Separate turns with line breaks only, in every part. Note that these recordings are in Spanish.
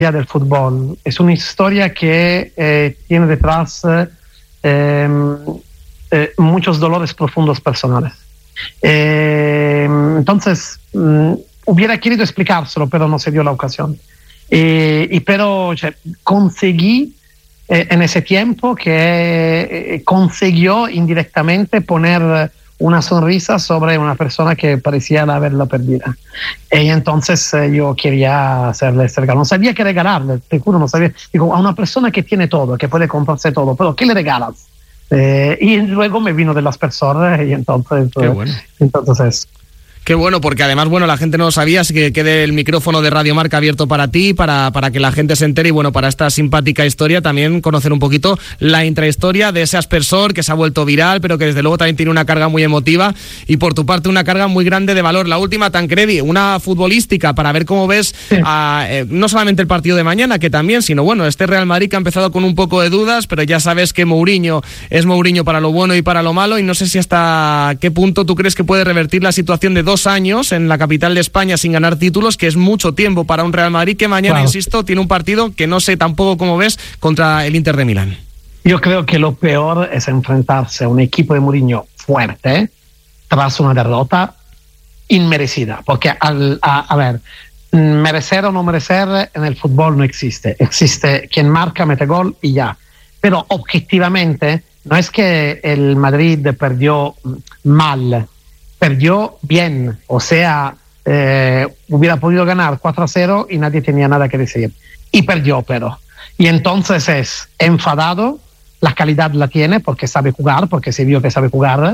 del fútbol. Es una historia que tiene detrás muchos dolores profundos personales. Entonces, hubiera querido explicárselo, pero no se dio la ocasión. Pero conseguí en ese tiempo que consiguió indirectamente poner una sonrisa sobre una persona que parecía haberla perdida. Y entonces yo quería hacerle este regalo. No sabía qué regalarle, te juro, no sabía. Digo, a una persona que tiene todo, que puede comprarse todo, pero ¿qué le regalas? Y luego me vino de las personas y entonces,
bueno.
Entonces
Qué bueno, porque además, bueno, la gente no lo sabía, así que quede el micrófono de Radio Marca abierto para ti, para que la gente se entere y, bueno, para esta simpática historia, también conocer un poquito la intrahistoria de ese aspersor que se ha vuelto viral, pero que desde luego también tiene una carga muy emotiva y por tu parte una carga muy grande de valor. La última, Tancredi, una futbolística, para ver cómo ves no solamente el partido de mañana, que también, sino, bueno, este Real Madrid que ha empezado con un poco de dudas, pero ya sabes que Mourinho es Mourinho para lo bueno y para lo malo, y no sé si hasta qué punto tú crees que puede revertir la situación de 2 años en la capital de España sin ganar títulos, que es mucho tiempo para un Real Madrid que mañana, claro, insisto, tiene un partido que no sé tampoco cómo ves contra el Inter de Milán.
Yo creo que lo peor es enfrentarse a un equipo de Mourinho fuerte tras una derrota inmerecida, porque a ver, merecer o no merecer en el fútbol no existe. Existe quien marca, mete gol y ya. Pero objetivamente no es que el Madrid perdió mal, perdió bien, o sea, hubiera podido ganar 4-0 y nadie tenía nada que decir. Y perdió, pero. Y entonces es enfadado, la calidad la tiene porque sabe jugar, porque se vio que sabe jugar,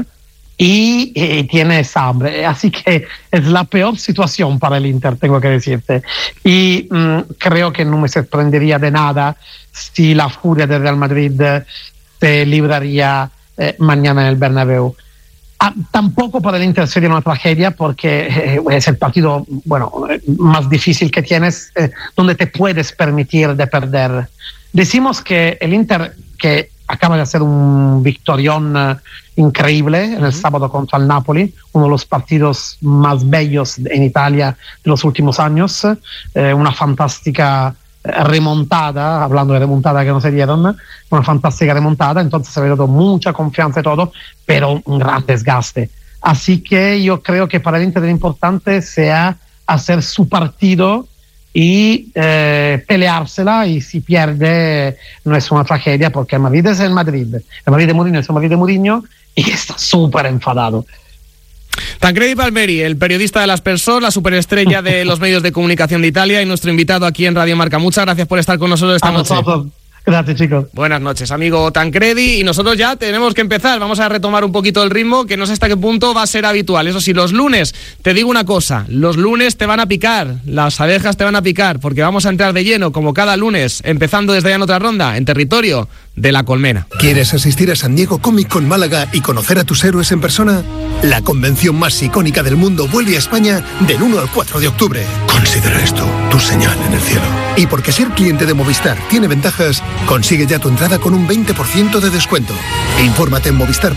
y tiene esa hambre. Así que es la peor situación para el Inter, tengo que decirte. Y creo que no me sorprendería de nada si la furia del Real Madrid se libraría mañana en el Bernabéu. Tampoco para el Inter sería una tragedia porque es el partido más difícil que tienes, donde te puedes permitir de perder. Decimos que el Inter, que acaba de hacer un victorión increíble en el sábado contra el Napoli, uno de los partidos más bellos en Italia de los últimos años, una fantástica remontada, hablando de remontada que no se dieron, una fantástica remontada, entonces se ha dado mucha confianza y todo, pero un gran desgaste. Así que yo creo que para el Inter lo importante sea hacer su partido y peleársela, y si pierde no es una tragedia porque el Madrid es el Madrid de Mourinho es el Madrid de Mourinho y está súper enfadado.
Tancredi Palmeri, el periodista de l'Aspersor, la superestrella de los medios de comunicación de Italia y nuestro invitado aquí en Radio Marca. Muchas gracias por estar con nosotros esta noche.
Gracias, chicos.
Buenas noches, amigo Tancredi, y nosotros ya tenemos que empezar. Vamos a retomar un poquito el ritmo, que no sé hasta qué punto va a ser habitual. Eso sí, los lunes, te digo una cosa, los lunes te van a picar, las abejas te van a picar, porque vamos a entrar de lleno, como cada lunes, empezando desde ya en otra ronda, en territorio de La Colmena.
¿Quieres asistir a San Diego Comic Con Málaga y conocer a tus héroes en persona? La convención más icónica del mundo vuelve a España del 1 al 4 de octubre. Considera esto tu señal en el cielo. Y porque ser cliente de Movistar tiene ventajas, consigue ya tu entrada con un 20% de descuento. Infórmate en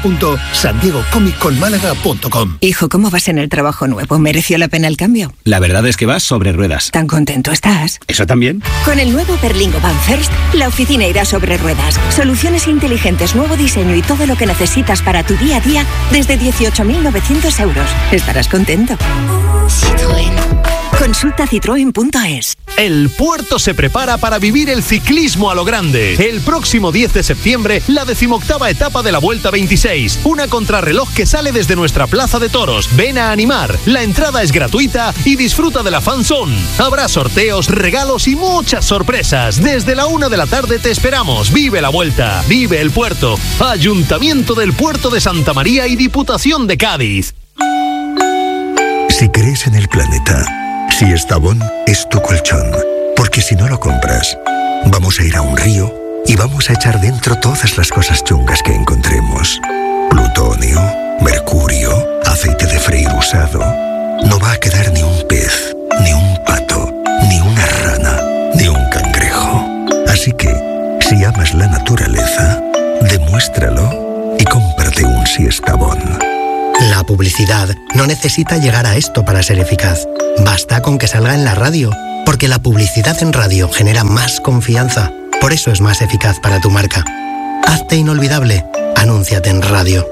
movistar.sandiegocomicconmálaga.com.
Hijo, ¿cómo vas en el trabajo nuevo? ¿Mereció la pena el cambio?
La verdad es que vas sobre ruedas.
¿Tan contento estás?
¿Eso también?
Con el nuevo Berlingo Van First, la oficina irá sobre ruedas. Soluciones inteligentes, nuevo diseño y todo lo que necesitas para tu día a día desde 18.900 euros. Estarás contento. Citroën. Consulta citroen.es.
El puerto se prepara para vivir el ciclismo a lo grande. El próximo 10 de septiembre, la 18ª etapa de la Vuelta 26. Una contrarreloj que sale desde nuestra plaza de toros. Ven a animar. La entrada es gratuita y disfruta de la fan zone. Habrá sorteos, regalos y muchas sorpresas. Desde la 1 de la tarde te esperamos. Vive la Vuelta. Vive el puerto. Ayuntamiento del Puerto de Santa María y Diputación de Cádiz.
Si crees en el planeta, Siestabón es tu colchón, porque si no lo compras, vamos a ir a un río y vamos a echar dentro todas las cosas chungas que encontremos. Plutonio, mercurio, aceite de freír usado. No va a quedar ni un pez, ni un pato, ni una rana, ni un cangrejo. Así que, si amas la naturaleza, demuéstralo y cómprate un Siestabón.
La publicidad no necesita llegar a esto para ser eficaz. Basta con que salga en la radio, porque la publicidad en radio genera más confianza. Por eso es más eficaz para tu marca. Hazte inolvidable. Anúnciate en radio.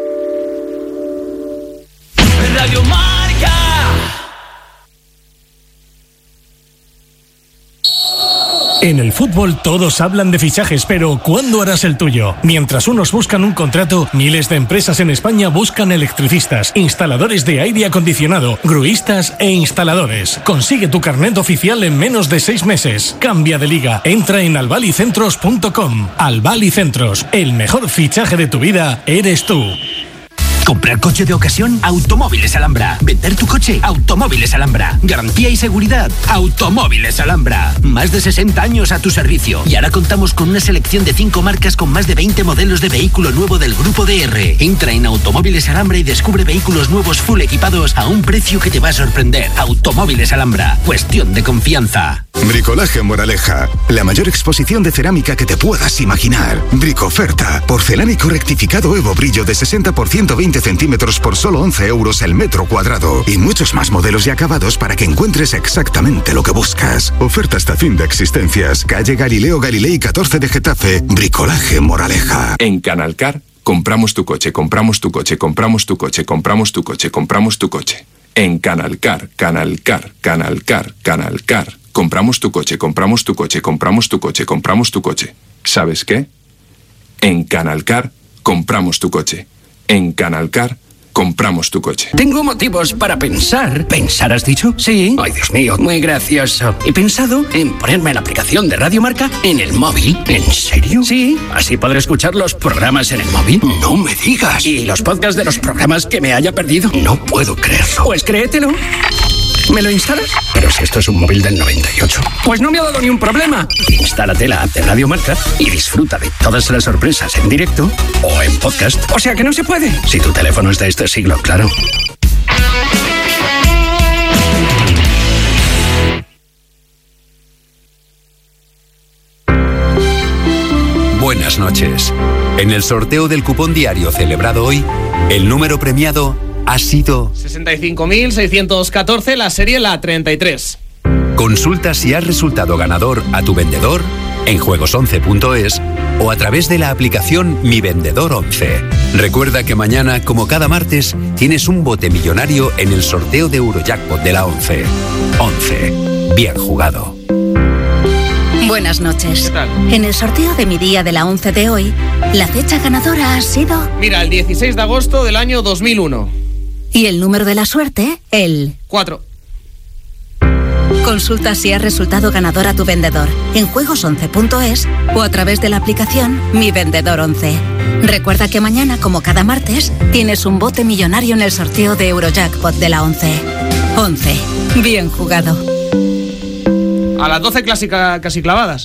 Radio Marca.
En el fútbol todos hablan de fichajes, pero ¿cuándo harás el tuyo? Mientras unos buscan un contrato, miles de empresas en España buscan electricistas, instaladores de aire acondicionado, gruistas e instaladores. Consigue tu carnet oficial en menos de 6 meses. Cambia de liga. Entra en albalicentros.com. Albalicentros, el mejor fichaje de tu vida eres tú.
Comprar coche de ocasión, Automóviles Alhambra. Vender tu coche, Automóviles Alhambra. Garantía y seguridad, Automóviles Alhambra. Más de 60 años a tu servicio. Y ahora contamos con una selección de 5 marcas con más de 20 modelos de vehículo nuevo del Grupo DR. Entra en Automóviles Alhambra y descubre vehículos nuevos full equipados a un precio que te va a sorprender. Automóviles Alhambra. Cuestión de confianza.
Bricolaje Moraleja. La mayor exposición de cerámica que te puedas imaginar. Bricoferta. Porcelánico rectificado Evo Brillo de 60% 20 centímetros por solo 11 euros el metro cuadrado. Y muchos más modelos y acabados para que encuentres exactamente lo que buscas. Oferta hasta fin de existencias. Calle Galileo Galilei 14 de Getafe. Bricolaje Moraleja.
En Canalcar, compramos tu coche, compramos tu coche, compramos tu coche, compramos tu coche, compramos tu coche. En Canalcar, Canalcar, Canalcar, Canalcar. Compramos tu coche, compramos tu coche, compramos tu coche, compramos tu coche. ¿Sabes qué? En Canalcar, compramos tu coche. En Canalcar, compramos tu coche.
Tengo motivos para pensar. ¿Pensar has dicho? Sí. Ay, Dios mío, muy gracioso. He pensado en ponerme la aplicación de Radio Marca en el móvil. ¿En serio? Sí. Así podré escuchar los programas en el móvil. No me digas. ¿Y los podcasts de los programas que me haya perdido? No puedo creerlo. Pues créetelo. ¿Me lo instalas? Pero si esto es un móvil del 98. Pues no me ha dado ni un problema. Instálate la app de Radio Marca y disfruta de todas las sorpresas en directo o en podcast. O sea que no se puede. Si tu teléfono es de este siglo, claro.
Buenas noches. En el sorteo del cupón diario celebrado hoy, el número premiado ha sido
65.614, la serie la 33.
Consulta si has resultado ganador a tu vendedor en juegos11.es o a través de la aplicación Mi Vendedor 11. Recuerda que mañana, como cada martes, tienes un bote millonario en el sorteo de Eurojackpot de la 11. 11. Bien jugado.
Buenas noches. En el sorteo de mi día de la 11 de hoy, la fecha ganadora ha sido...
Mira, el 16 de agosto del año 2001.
Y el número de la suerte, el
4.
Consulta si has resultado ganador a tu vendedor en juegos11.es o a través de la aplicación Mi Vendedor 11. Recuerda que mañana, como cada martes, tienes un bote millonario en el sorteo de Eurojackpot de la 11. 11. Bien jugado.
A las 12 casi clavadas.